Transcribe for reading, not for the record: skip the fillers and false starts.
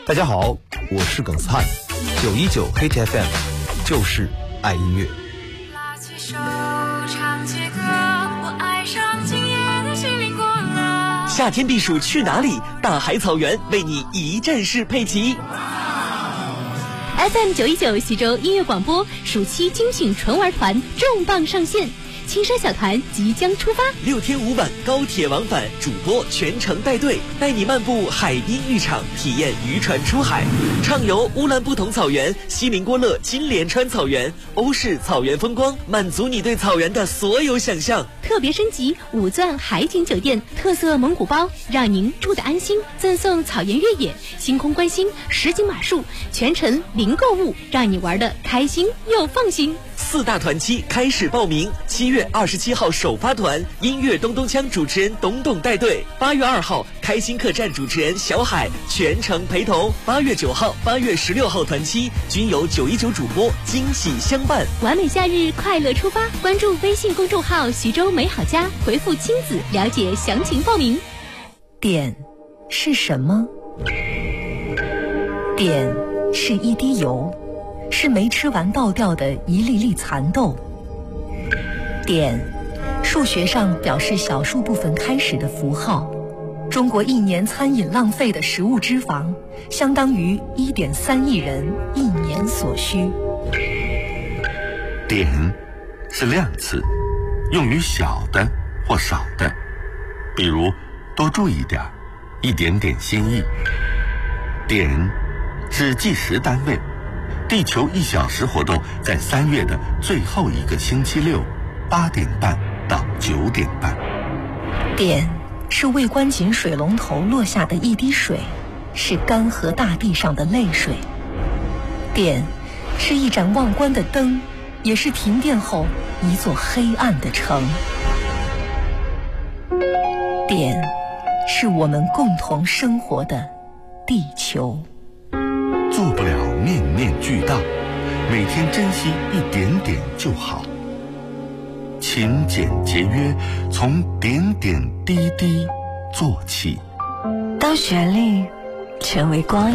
大家好，我是耿斯汉，919 Hit FM 就是爱音乐。 拉起手唱起歌，我爱上今夜的心灵过了。 夏天避暑去哪里？大海草原为你一站式配齐。 FM 919徐州音乐广播暑期精选纯玩团重磅上线，青山小团即将出发 ，6天5晚高铁往返，主播全程带队，带你漫步海滨浴场，体验渔船出海，畅游乌兰布统草原、锡林郭勒金莲川草原、欧式草原风光，满足你对草原的所有想象。 特别升级5钻海景酒店，特色蒙古包，让您住得安心，赠送草原越野、星空观星、实景马术，全程零购物，让你玩得开心又放心。 4大团期开始报名，7月27号首发团，音乐咚咚锵主持人董董带队；8月2号开心客栈主持人小海全程陪同；8月9号、8月16号团期均由919主播惊喜相伴。 完美夏日快乐出发，关注微信公众号徐州美好家，回复亲子了解详情报名。 碘是什么？碘是一滴油，是没吃完倒掉的一粒粒蚕豆。碘，数学上表示小数部分开始的符号。中国1年餐饮浪费的食物脂肪，相当于1.3亿人1年所需。 碘是量词，用于小的或少的，比如多注意点，一点点心意。碘是计时单位，地球1小时活动在3月的最后一个星期六，8点半到9点半。 碘是未关紧水龙头落下的一滴水，是干涸大地上的泪水。碘是一盏忘关的灯，也是停电后一座黑暗的城。碘是我们共同生活的地球。 做不了面面俱到，每天珍惜一点点就好。勤俭节约，从点点滴滴做起。 当旋律成为光